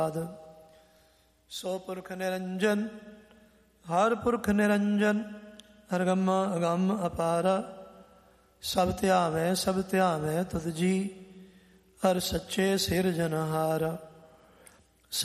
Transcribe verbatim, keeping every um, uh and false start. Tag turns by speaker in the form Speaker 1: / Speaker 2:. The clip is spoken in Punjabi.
Speaker 1: ਸੋ ਪੁਰਖ ਨਿਰੰਜਨ ਹਰ ਪੁਰਖ ਨਿਰੰਜਨ ਅਰਗਮ ਅਗੰਮ ਅਪਾਰਾ ਸਭ ਧਿਆਵੈ ਸਭ ਧਿਆਵੈ ਤੁਧ ਜੀ ਹਰ ਸੱਚੇ ਸਿਰਜਨਹਾਰਾ।